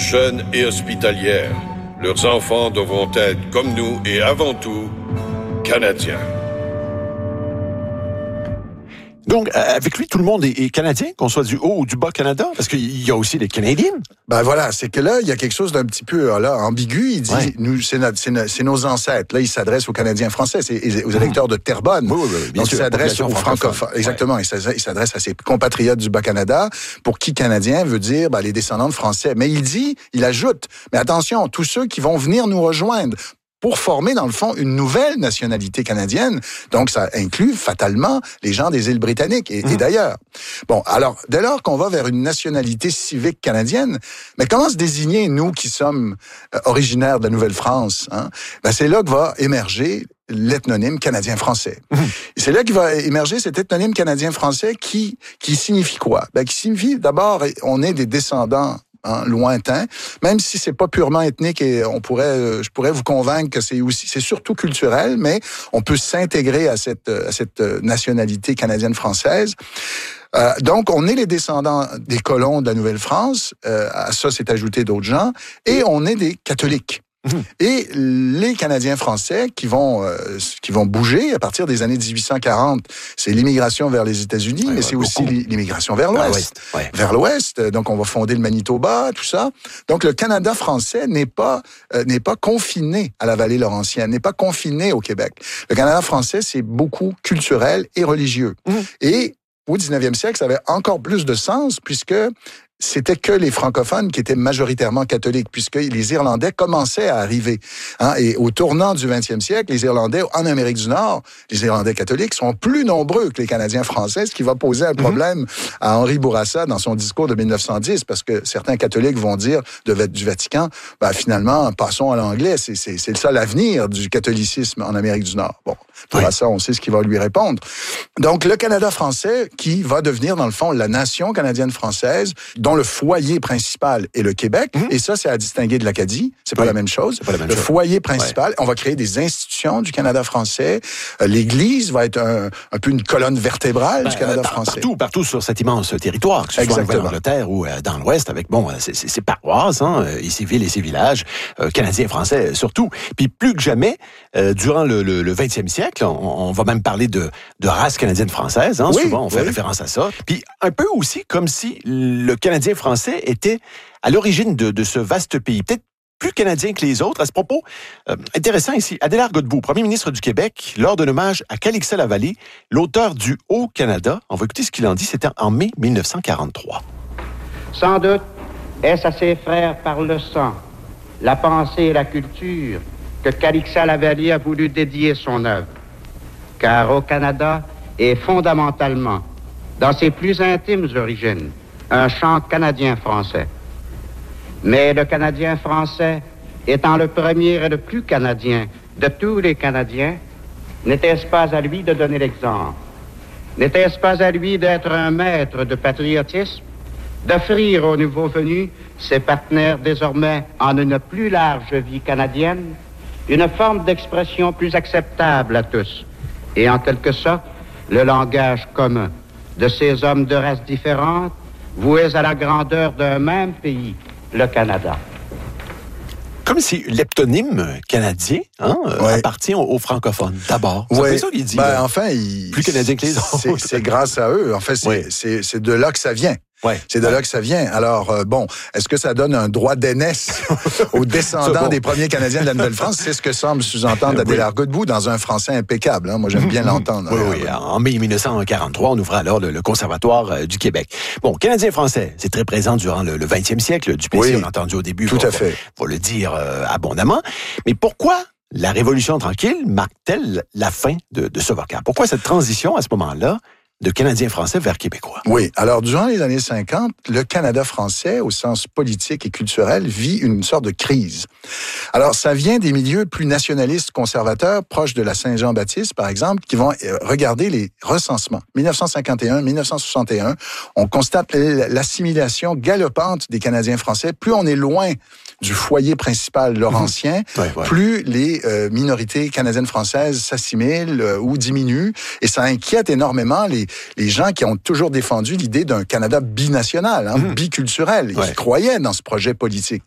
prochaine et hospitalière. Leurs enfants devront être, comme nous et avant tout, Canadiens. Donc, avec lui, tout le monde est Canadien, qu'on soit du haut ou du bas Canada, parce qu'il y a aussi les Canadiens. Ben voilà, c'est que là, il y a quelque chose d'un petit peu ambigu. Il dit, nous, c'est nos ancêtres. Là, il s'adresse aux Canadiens français, aux électeurs de Terrebonne. Oui, bien donc, sûr, il s'adresse aux francophones. Exactement. Ouais. Il s'adresse à ses compatriotes du Bas-Canada, pour qui Canadien veut dire les descendants de Français. Mais il ajoute, mais attention, tous ceux qui vont venir nous rejoindre pour former, dans le fond, une nouvelle nationalité canadienne. Donc, ça inclut fatalement les gens des îles britanniques et d'ailleurs. Bon, alors, dès lors qu'on va vers une nationalité civique canadienne, mais comment se désigner, nous qui sommes originaires de la Nouvelle-France? C'est là que va émerger l'ethnonyme canadien-français. Et c'est là qu'il va émerger cet ethnonyme canadien-français qui signifie quoi? Qui signifie, d'abord, on est des descendants lointain, même si c'est pas purement ethnique et je pourrais vous convaincre que c'est surtout culturel, mais on peut s'intégrer à cette nationalité canadienne-française. Donc, on est les descendants des colons de la Nouvelle-France, à ça s'est ajouté d'autres gens, et on est des catholiques. Et les Canadiens français qui vont bouger à partir des années 1840, c'est l'immigration vers les États-Unis, mais c'est aussi l'immigration vers l'Ouest. Vers l'Ouest, donc on va fonder le Manitoba, tout ça. Donc le Canada français n'est pas confiné à la vallée laurentienne, n'est pas confiné au Québec. Le Canada français, c'est beaucoup culturel et religieux. Et au 19e siècle, ça avait encore plus de sens puisque c'était que les francophones qui étaient majoritairement catholiques, puisque les Irlandais commençaient à arriver. Et au tournant du 20e siècle, les Irlandais en Amérique du Nord, les Irlandais catholiques sont plus nombreux que les Canadiens français, ce qui va poser un problème à Henri Bourassa dans son discours de 1910, parce que certains catholiques vont dire du Vatican, finalement, passons à l'anglais, c'est le seul avenir du catholicisme en Amérique du Nord. Bon, Bourassa, on sait ce qu'il va lui répondre. Donc, le Canada français, qui va devenir, dans le fond, la nation canadienne-française, dont le foyer principal est le Québec, et ça, c'est à distinguer de l'Acadie. C'est pas la même chose. Le foyer principal, on va créer des institutions du Canada français. L'Église va être un peu une colonne vertébrale du Canada français. Partout sur cet immense territoire, que ce soit en Nouvelle-Angleterre ou dans l'Ouest, avec, ces paroisses, et ces villes et ces villages, canadiens et français surtout. Puis plus que jamais, durant le 20e siècle, on va même parler de race canadienne-française. Souvent, on fait référence à ça. Puis un peu aussi comme si le Canadien français était à l'origine de ce vaste pays, peut-être plus canadien que les autres. À ce propos, intéressant ici, Adélard Godbout, premier ministre du Québec, lors d'un hommage à Calixa-la-Vallée, l'auteur du Haut-Canada. On va écouter ce qu'il en dit, c'était en mai 1943. Sans doute, est-ce à ses frères par le sang, la pensée et la culture que Calixa-la-Vallée a voulu dédier son œuvre. Car au Canada est fondamentalement, dans ses plus intimes origines, un chant canadien-français. Mais le Canadien-français, étant le premier et le plus canadien de tous les Canadiens, n'était-ce pas à lui de donner l'exemple? N'était-ce pas à lui d'être un maître de patriotisme, d'offrir aux nouveaux venus, ses partenaires désormais en une plus large vie canadienne, une forme d'expression plus acceptable à tous, et en quelque sorte, le langage commun de ces hommes de races différentes, voués à la grandeur d'un même pays, le Canada. Comme si l'heptonyme canadien appartient aux francophones, d'abord. C'est ça qu'il dit. Plus canadien que les autres. C'est grâce à eux. En fait, c'est de là que ça vient. C'est de là que ça vient. Alors, est-ce que ça donne un droit d'aînesse aux descendants des premiers Canadiens de la Nouvelle-France? C'est ce que semble sous-entendre Adélard Godbout dans un français impeccable. Moi, j'aime bien l'entendre. En mai 1943, on ouvre alors le Conservatoire du Québec. Bon, Canadien-français, c'est très présent durant le 20e siècle. Duplessis, on l'a entendu au début. Tout à fait. Faut le dire abondamment. Mais pourquoi la Révolution tranquille marque-t-elle la fin de ce vocable? Pourquoi cette transition, à ce moment-là, de Canadien-français vers Québécois? Oui. Alors, durant les années 50, le Canada français, au sens politique et culturel, vit une sorte de crise. Alors, ça vient des milieux plus nationalistes conservateurs, proches de la Saint-Jean-Baptiste, par exemple, qui vont regarder les recensements. 1951, 1961, on constate l'assimilation galopante des Canadiens français. Plus on est loin du foyer principal laurentien, plus les minorités canadiennes-françaises s'assimilent ou diminuent. Et ça inquiète énormément les gens qui ont toujours défendu l'idée d'un Canada binational, biculturel, et qui croyaient dans ce projet politique.